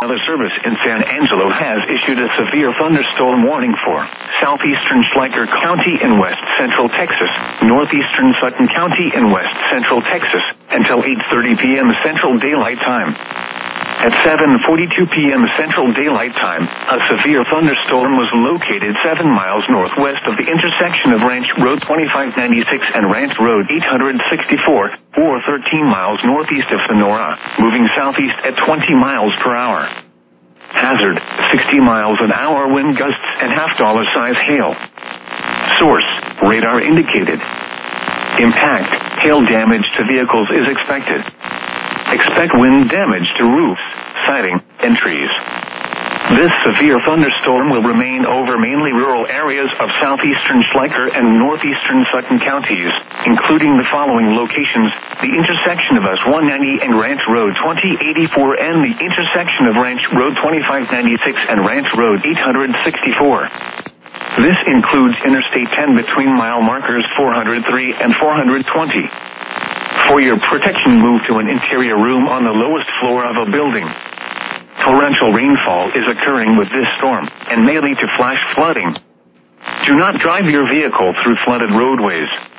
The service in San Angelo has issued a severe thunderstorm warning for southeastern Schleicher County in west central Texas, northeastern Sutton County in west central Texas, until 8:30 p.m. Central Daylight Time. At 7:42 p.m. Central Daylight Time, a severe thunderstorm was located 7 miles northwest of the intersection of Ranch Road 2596 and Ranch Road 864, or 13 miles northeast of Sonora, moving southeast at 20 miles per hour. Hazard, 60 miles an hour wind gusts and $half size hail. Source, radar indicated. Impact, hail damage to vehicles is expected. Expect wind damage to roofs, siding, and trees. This severe thunderstorm will remain over mainly rural areas of southeastern Schleicher and northeastern Sutton counties, including the following locations: the intersection of US 190 and Ranch Road 2084 and the intersection of Ranch Road 2596 and Ranch Road 864. This includes Interstate 10 between mile markers 403 and 420. For your protection, move to an interior room on the lowest floor of a building. Torrential rainfall is occurring with this storm and may lead to flash flooding. Do not drive your vehicle through flooded roadways.